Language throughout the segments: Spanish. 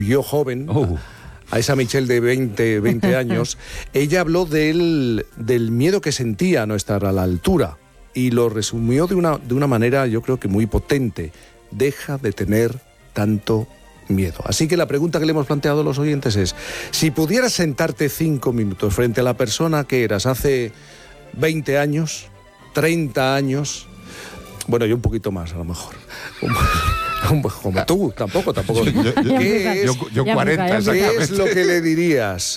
yo joven, a esa Michelle de 20 años, ella habló del miedo que sentía a no estar a la altura y lo resumió de una manera, yo creo que muy potente. Deja de tener tanto miedo. Así que la pregunta que le hemos planteado a los oyentes es, si pudieras sentarte 5 minutos frente a la persona que eras hace 20 años, 30 años, bueno, yo un poquito más a lo mejor, como tú, tampoco. Yo 40, ¿Qué es lo que le dirías?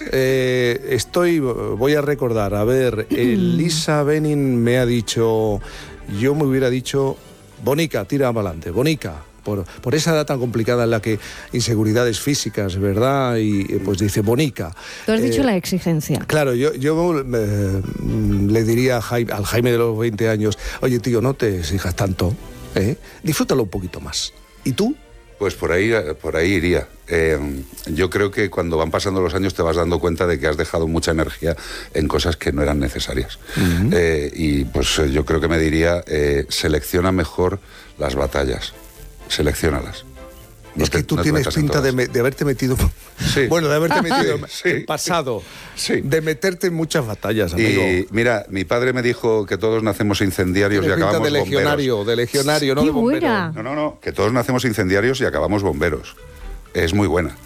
Voy a recordar, a ver, Lisa Benin me ha dicho, yo me hubiera dicho, Bonica, tira para adelante, Bonica. Por esa edad tan complicada en la que inseguridades físicas, ¿verdad? Y pues dice Bonica. Tú has dicho la exigencia. Claro, yo le diría al Jaime de los 20 años, oye tío, no te exijas tanto, disfrútalo un poquito más. ¿Y tú? Pues por ahí iría. Yo creo que cuando van pasando los años te vas dando cuenta de que has dejado mucha energía en cosas que no eran necesarias. Uh-huh. Y pues yo creo que me diría, selecciona mejor las batallas. Selecciónalas. Es que tú tienes pinta de haberte metido... Sí. Bueno, de haberte metido en pasado. Sí. De meterte en muchas batallas, amigo. Y mira, mi padre me dijo que todos nacemos incendiarios y acabamos de legionario, bomberos. De legionario, no de bombero. No, que todos nacemos incendiarios y acabamos bomberos. Es muy buena.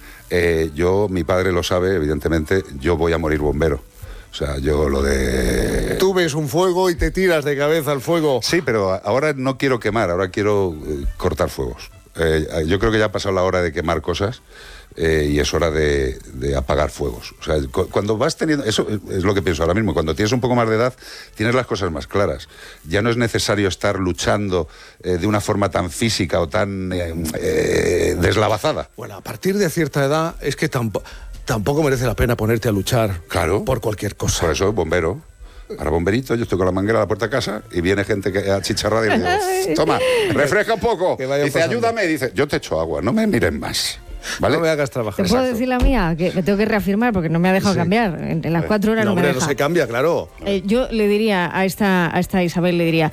Mi padre lo sabe, evidentemente, yo voy a morir bombero. O sea, yo lo de... Tú ves un fuego y te tiras de cabeza al fuego. Sí, pero ahora no quiero quemar, ahora quiero cortar fuegos. Yo creo que ya ha pasado la hora de quemar cosas y es hora de apagar fuegos. O sea, cuando vas teniendo... Eso es lo que pienso ahora mismo. Cuando tienes un poco más de edad, tienes las cosas más claras. Ya no es necesario estar luchando de una forma tan física o tan deslavazada. Bueno, a partir de cierta edad es que tampoco merece la pena ponerte a luchar, claro, por cualquier cosa. Por eso, bombero. Ahora bomberito, yo estoy con la manguera a la puerta de casa y viene gente que achicharrada y me dice, toma, refresca un poco. Dice, ayúdame. Dice, yo te echo agua, no me miren más. ¿Vale? No me hagas trabajar. ¿Te puedo decir la mía? Que tengo que reafirmar porque no me ha dejado cambiar. En las 4 horas no me deja. No se cambia, claro. Yo le diría a esta Isabel, le diría,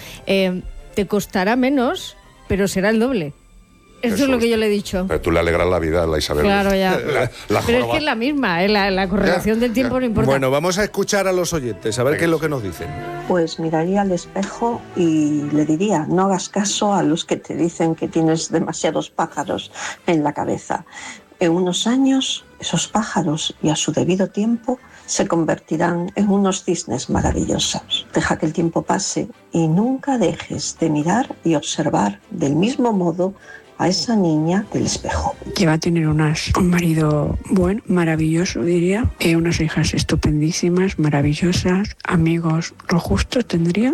te costará menos, pero será el doble. Eso es lo que yo le he dicho. Pero tú le alegras la vida a la Isabel. Claro, ya. Pero es que es la misma, la correlación del tiempo no importa. Bueno, vamos a escuchar a los oyentes, a ver qué es lo que nos dicen. Pues miraría al espejo y le diría, no hagas caso a los que te dicen que tienes demasiados pájaros en la cabeza. En unos años, esos pájaros y a su debido tiempo se convertirán en unos cisnes maravillosos. Deja que el tiempo pase y nunca dejes de mirar y observar del mismo modo a esa niña del espejo. Que va a tener un marido bueno, maravilloso, diría, unas hijas estupendísimas, maravillosas, amigos lo justo tendría,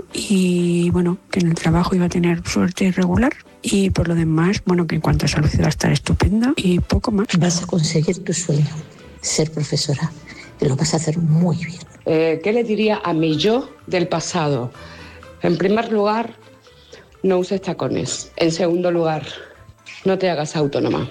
y bueno, que en el trabajo iba a tener suerte irregular, y por lo demás, bueno, que en cuanto a salud iba a estar estupenda y poco más. Vas a conseguir tu sueño, ser profesora, y lo vas a hacer muy bien. ¿Qué le diría a mi yo del pasado? En primer lugar, no uses tacones. En segundo lugar, no te hagas autónoma.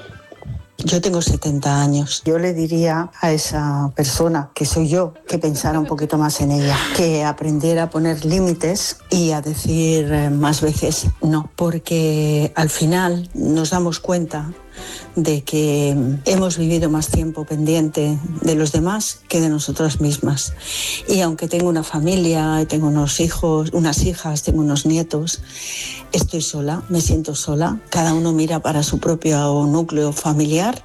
Yo tengo 70 años. Yo le diría a esa persona, que soy yo, que pensara un poquito más en ella, que aprendiera a poner límites y a decir más veces no, porque al final nos damos cuenta de que hemos vivido más tiempo pendiente de los demás que de nosotras mismas. Y aunque tengo una familia, tengo unos hijos, unas hijas, tengo unos nietos, estoy sola, me siento sola. Cada uno mira para su propio núcleo familiar.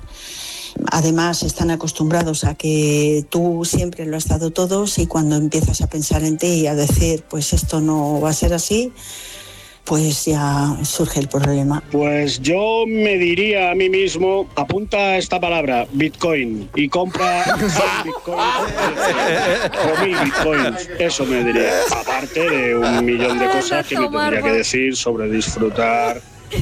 Además, están acostumbrados a que tú siempre lo has dado todo, y cuando empiezas a pensar en ti y a decir, pues esto no va a ser así, pues ya surge el problema. Pues yo me diría a mí mismo, apunta esta palabra, Bitcoin, y compra 100 Bitcoins o 1000 Bitcoins. Eso me diría. Aparte de 1.000.000 de cosas que me tendría que decir sobre disfrutar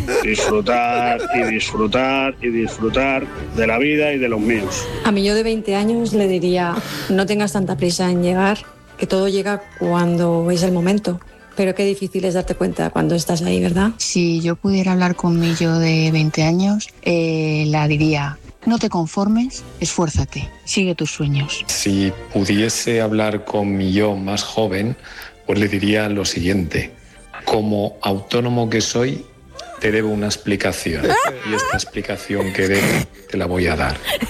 de la vida y de los míos. A mí yo de 20 años le diría, no tengas tanta prisa en llegar, que todo llega cuando es el momento. Pero qué difícil es darte cuenta cuando estás ahí, ¿verdad? Si yo pudiera hablar con mi yo de 20 años, la diría, no te conformes, esfuérzate, sigue tus sueños. Si pudiese hablar con mi yo más joven, pues le diría lo siguiente: como autónomo que soy, te debo una explicación, y esta explicación que debo te la voy a dar.